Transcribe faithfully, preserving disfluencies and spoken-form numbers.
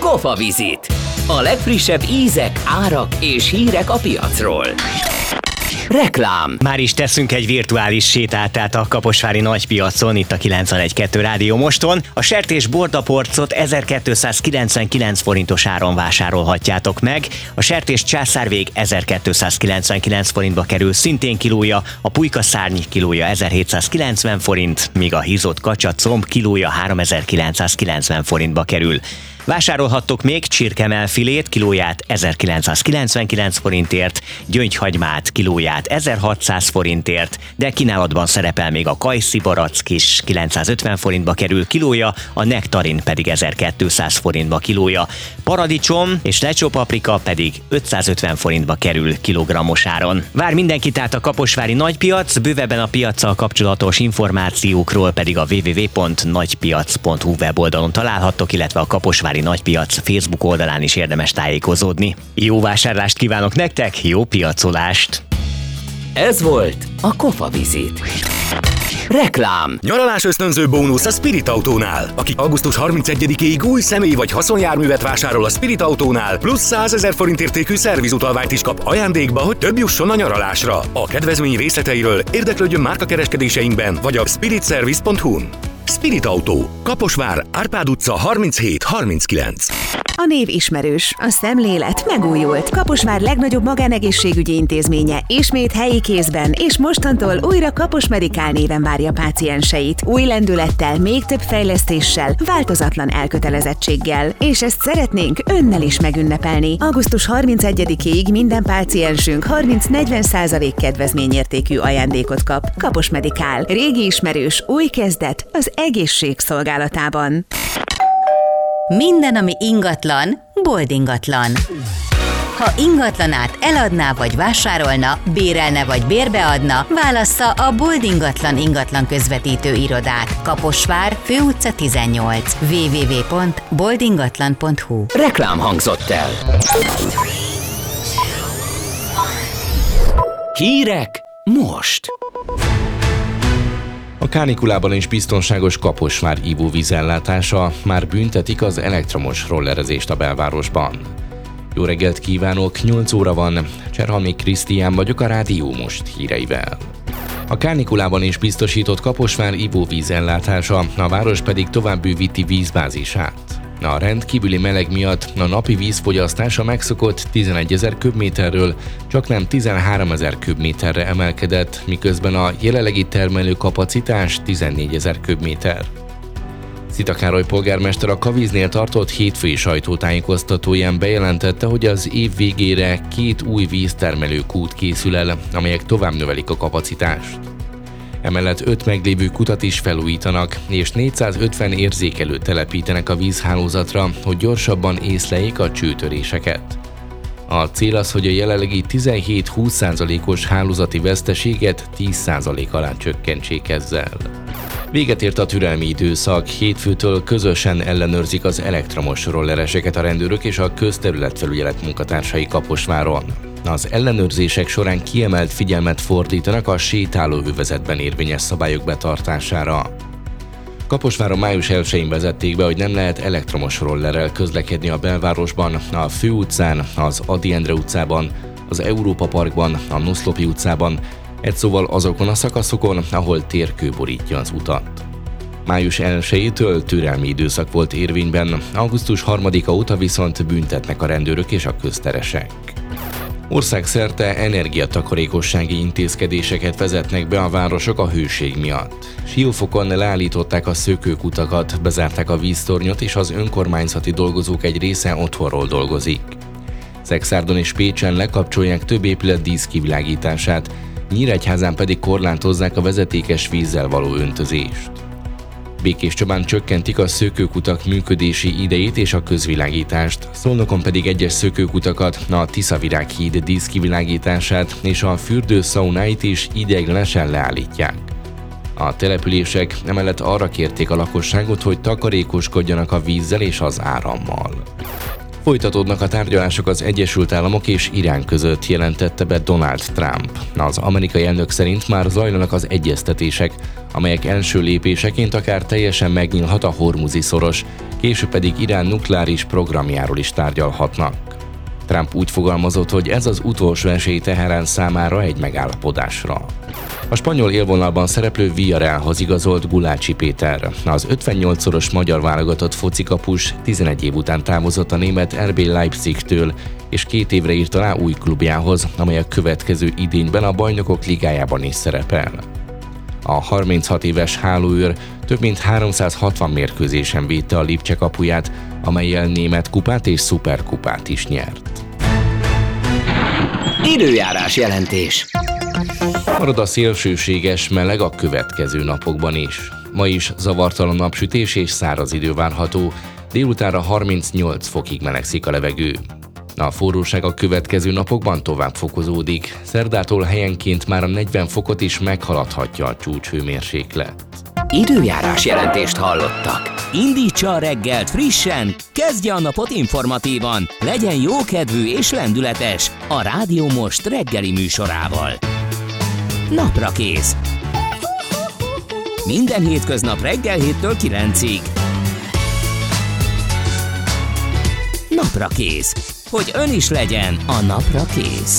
Kofa Vizit. A legfrissebb ízek, árak és hírek a piacról. Reklám. Már is teszünk egy virtuális sétát a kaposvári nagypiacon, itt a kilencvenegy kettő Rádió Moston. A sertés bordaporcot ezerkétszázkilencvenkilenc forintos áron vásárolhatjátok meg. A sertés császárvég ezerkétszázkilencvenkilenc forintba kerül szintén kilója, a pulykaszárny kilója ezerhétszázkilencven forint, míg a hízott kacsacomb kilója háromezer-kilencszázkilencven forintba kerül. Vásárolhattok még csirkemelfilét kilóját ezerkilencszázkilencvenkilenc forintért, gyöngyhagymát kilóját ezerhatszáz forintért, de kínálatban szerepel még a kajszi barack is kilencszázötven forintba kerül kilója, a nektarin pedig ezerkétszáz forintba kilója. Paradicsom és lecsópaprika pedig ötszázötven forintba kerül kilogrammos áron. Vár mindenkit át a kaposvári nagypiac, bővebben a piaccal kapcsolatos információkról pedig a double-u double-u double-u pont nagypiac pont hu weboldalon találhattok, illetve a Kaposvári Nagypiac Facebook oldalán is érdemes tájékozódni. Jó vásárlást kívánok nektek, jó piacolást! Ez volt a Kofa Vizit. Reklám. Nyaralás ösztönző bónusz a Spirit Autónál. Aki augusztus harmincegyedikéig új személy vagy haszonjárművet vásárol a Spirit Autónál, plusz százezer forint értékű szervizutalványt is kap ajándékba, hogy több jusson a nyaralásra. A kedvezmény részleteiről érdeklődjön márkakereskedéseinkben vagy a spirit service pont hu-n. Spirit Autó, Kaposvár, Árpád utca harminchét harminckilenc. A név ismerős, a szemlélet megújult. Kaposvár legnagyobb magánegészségügyi intézménye ismét helyi kézben, és mostantól újra Kapos Medikál néven várja pácienseit. Új lendülettel, még több fejlesztéssel, változatlan elkötelezettséggel. És ezt szeretnénk önnel is megünnepelni. augusztus harmincegyedikéig minden páciensünk harminc-negyven százalék kedvezményértékű ajándékot kap. Kapos Medikál. Régi ismerős, új kezdet az egészség szolgálatában. Minden, ami ingatlan, Bold ingatlan. Ha ingatlanát eladná vagy vásárolna, bérelne vagy bérbeadna, válassza a Bold ingatlan ingatlan közvetítő irodát. Kaposvár, Főutca tizennyolc. double-u double-u double-u pont bold ingatlan pont hu. Reklám hangzott el. Hírek most. A kánikulában is biztonságos Kaposvár ivóvízellátása, már büntetik az elektromos rollerezést a belvárosban. Jó reggelt kívánok, nyolc óra van, Cserhalmi Krisztián vagyok a Rádió Most híreivel. A kánikulában is biztosított Kaposvár ivóvízellátása, a város pedig tovább bővíti vízbázisát. A rendkívüli meleg miatt a napi vízfogyasztás a megszokott tizenegyezer köbméterről csaknem tizenháromezer köbméterre emelkedett, miközben a jelenlegi termelő kapacitás tizennégyezer köbméter. Szita Károly polgármester a Kavíznél tartott hétfői sajtótájékoztatóján bejelentette, hogy az év végére két új víztermelő kút készül el, amelyek tovább növelik a kapacitást. Emellett öt meglévő kutat is felújítanak, és négyszázötven érzékelőt telepítenek a vízhálózatra, hogy gyorsabban észleljék a csőtöréseket. A cél az, hogy a jelenlegi tizenhét-húsz százalékos hálózati veszteséget tíz százalék alá csökkentsék ezzel. Véget ért a türelmi időszak, hétfőtől közösen ellenőrzik az elektromos rollereseket a rendőrök és a közterületfelügyelet munkatársai Kaposváron. Az ellenőrzések során kiemelt figyelmet fordítanak a sétálóövezetben érvényes szabályok betartására. Kaposváron május elsején vezették be, hogy nem lehet elektromos rollerrel közlekedni a belvárosban, a Főutcán, az Ady Endre utcában, az Európa Parkban, a Noszlopi utcában, egy szóval azokon a szakaszokon, ahol térkő borítja az utat. május elsejétől türelmi időszak volt érvényben, augusztus harmadika óta viszont büntetnek a rendőrök és a közteresek. Országszerte energiatakarékossági intézkedéseket vezetnek be a városok a hőség miatt. Siófokon leállították a szökőkutakat, bezárták a víztornyot, és az önkormányzati dolgozók egy része otthonról dolgozik. Szekszárdon és Pécsen lekapcsolják több épület díszkivilágítását, Nyíregyházán pedig korlátozzák a vezetékes vízzel való öntözést. Békéscsabán csökkentik a szökőkutak működési idejét és a közvilágítást, Szolnokon pedig egyes szökőkutakat, a Tiszavirág híd díszkivilágítását és a fürdőszaunáit is ideiglenesen leállítják. A települések emellett arra kérték a lakosságot, hogy takarékoskodjanak a vízzel és az árammal. Folytatódnak a tárgyalások az Egyesült Államok és Irán között, jelentette be Donald Trump. Az amerikai elnök szerint már zajlanak az egyeztetések, amelyek első lépéseként akár teljesen megnyílhat a Hormuzi szoros, később pedig Irán nukleáris programjáról is tárgyalhatnak. Trump úgy fogalmazott, hogy ez az utolsó esély Teherán számára egy megállapodásra. A spanyol élvonalban szereplő Villarrealhoz igazolt Gulácsi Péter. Az ötvennyolcszoros magyar válogatott focikapus tizenegy év után távozott a német er bé Leipzigtől, és két évre írt alá új klubjához, amely a következő idényben a Bajnokok Ligájában is szerepel. A harminchat éves hálóőr több mint háromszázhatvan mérkőzésen védte a Lipcse kapuját, amellyel német kupát és szuperkupát is nyert. Időjárás jelentés. Marad a szélsőséges meleg a következő napokban is. Ma is zavartalan napsütés és száraz idő várható, délutánra harmincnyolc fokig melegszik a levegő. A forróság a következő napokban tovább fokozódik, szerdától helyenként már a negyven fokot is meghaladhatja a csúcshőmérséklet. Időjárás jelentést hallottak. Indítsa a reggelt frissen, kezdje a napot informatívan, legyen jókedvű és lendületes a Rádió Most reggeli műsorával. Naprakész. Minden hétköznap reggel héttől kilencig. Naprakész. Hogy ön is legyen a napra kész.